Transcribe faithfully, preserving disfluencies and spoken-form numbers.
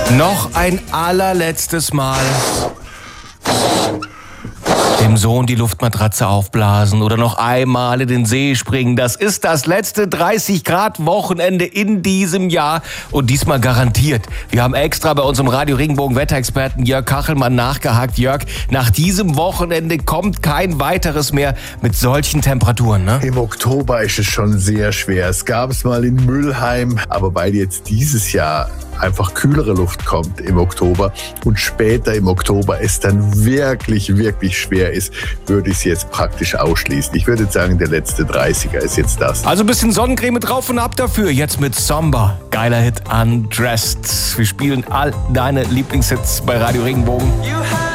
Noch ein allerletztes Mal dem Sohn die Luftmatratze aufblasen oder noch einmal in den See springen. Das ist das letzte dreißig Grad Wochenende in diesem Jahr und diesmal garantiert. Wir haben extra bei unserem Radio Regenbogen Wetterexperten Jörg Kachelmann nachgehakt. Jörg, nach diesem Wochenende kommt kein weiteres mehr mit solchen Temperaturen, ne? Im Oktober ist es schon sehr schwer. Es gab es mal in Mülheim, aber weil jetzt dieses Jahr einfach kühlere Luft kommt im Oktober und später im Oktober es dann wirklich, wirklich schwer ist, würde ich es jetzt praktisch ausschließen. Ich würde sagen, der letzte dreißiger ist jetzt das. Also ein bisschen Sonnencreme drauf und ab dafür. Jetzt mit Somber. Geiler Hit, Undressed. Wir spielen all deine Lieblingshits bei Radio Regenbogen.